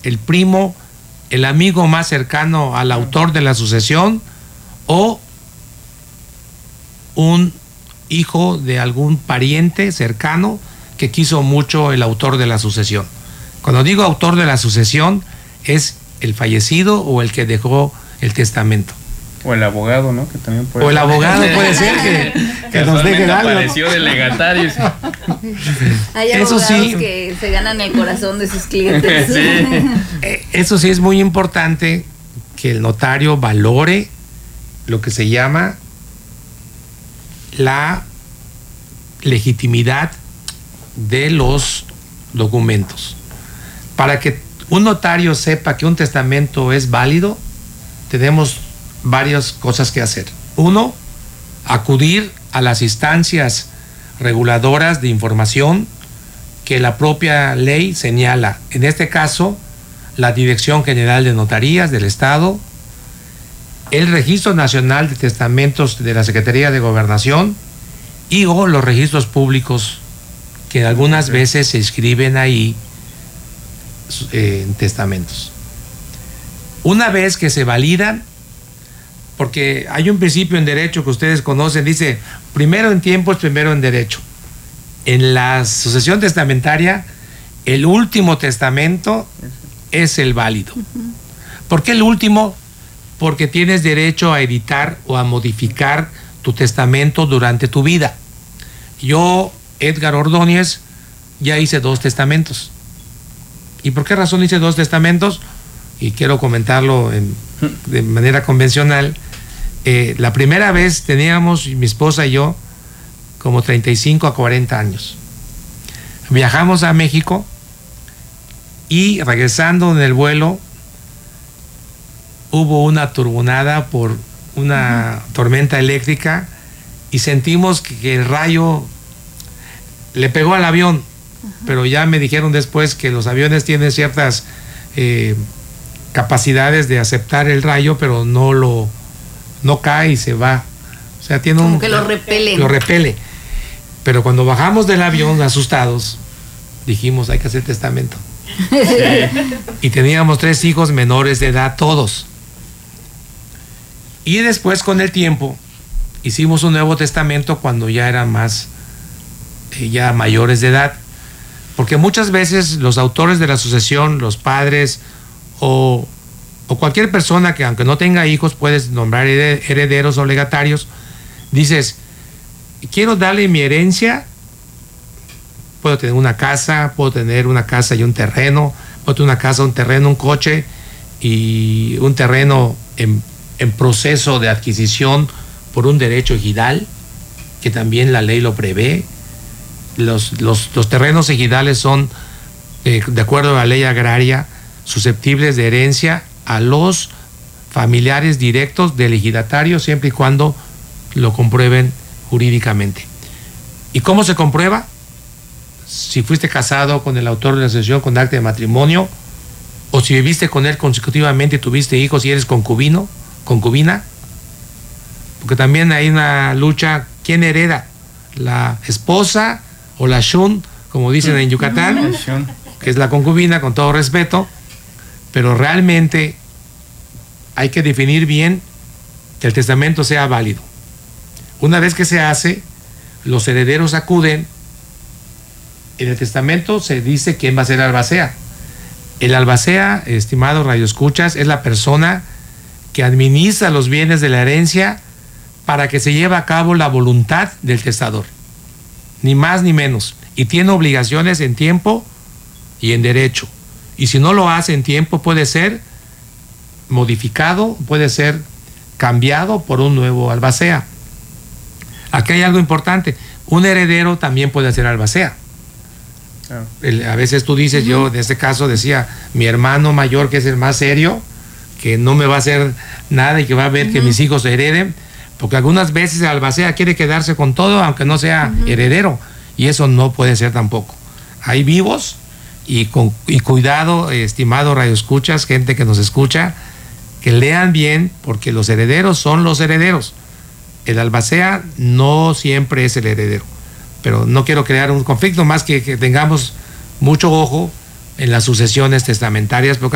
el primo, el amigo más cercano al autor de la sucesión o un hijo de algún pariente cercano que quiso mucho el autor de la sucesión. Cuando digo autor de la sucesión, es el fallecido o el que dejó el testamento. O el abogado, ¿no? Que también puede. O el abogado puede ser que nos deje algo. Apareció de legatario. Hay Eso abogados sí, que se ganan el corazón de sus clientes. Sí. Eso sí es muy importante, que el notario valore lo que se llama la legitimidad de los documentos. Para que un notario sepa que un testamento es válido, tenemos varias cosas que hacer. Uno, acudir a las instancias reguladoras de información que la propia ley señala. En este caso, la Dirección General de Notarías del Estado, el Registro Nacional de Testamentos de la Secretaría de Gobernación y o los registros públicos que algunas veces se inscriben ahí en testamentos. Una vez que se validan, porque hay un principio en derecho que ustedes conocen, dice, primero en tiempo es primero en derecho. En la sucesión testamentaria, el último testamento es el válido. ¿Por qué el último? Porque tienes derecho a editar o a modificar tu testamento durante tu vida. Yo, Edgar Ordóñez, ya hice 2 testamentos. ¿Y por qué razón hice 2 testamentos? Y quiero comentarlo de manera convencional. La primera vez teníamos, mi esposa y yo, como 35 a 40 años. Viajamos a México y regresando en el vuelo hubo una turbonada por una tormenta eléctrica y sentimos que el rayo le pegó al avión, pero ya me dijeron después que los aviones tienen ciertas capacidades de aceptar el rayo, pero no cae y se va. O sea, tiene como que lo repele. Lo repele. Pero cuando bajamos del avión asustados, dijimos, hay que hacer testamento. Sí. Y teníamos 3 hijos menores de edad, todos. Y después, con el tiempo, hicimos un nuevo testamento cuando ya eran más, ya mayores de edad. Porque muchas veces los autores de la sucesión, los padres o cualquier persona que aunque no tenga hijos, puedes nombrar herederos o legatarios, dices, quiero darle mi herencia, puedo tener una casa y un terreno, puedo tener una casa, un terreno, un coche y un terreno en proceso de adquisición por un derecho ejidal, que también la ley lo prevé. Los terrenos ejidales son, de acuerdo a la ley agraria, susceptibles de herencia a los familiares directos del ejidatario, siempre y cuando lo comprueben jurídicamente. ¿Y cómo se comprueba? Si fuiste casado con el autor de la sucesión con acta de matrimonio, o si viviste con él consecutivamente y tuviste hijos y eres concubina, porque también hay una lucha, ¿quién hereda? ¿La esposa o la shun, como dicen en Yucatán, que es la concubina, con todo respeto? Pero realmente hay que definir bien que el testamento sea válido. Una vez que se hace, los herederos acuden. En el testamento se dice quién va a ser albacea. El albacea, estimado radioescuchas, es la persona que administra los bienes de la herencia para que se lleve a cabo la voluntad del testador. Ni más ni menos. Y tiene obligaciones en tiempo y en derecho. Y si no lo hace en tiempo, puede ser modificado, puede ser cambiado por un nuevo albacea. Aquí hay algo importante. Un heredero también puede ser albacea. A veces tú dices, yo en este caso decía, mi hermano mayor, que es el más serio, que no me va a hacer nada y que va a ver que mis hijos hereden, porque algunas veces el albacea quiere quedarse con todo, aunque no sea heredero, y eso no puede ser tampoco. Hay vivos. Y cuidado, estimado radioescuchas, gente que nos escucha, que lean bien, porque los herederos son los herederos. El albacea no siempre es el heredero. Pero no quiero crear un conflicto, más que tengamos mucho ojo en las sucesiones testamentarias, porque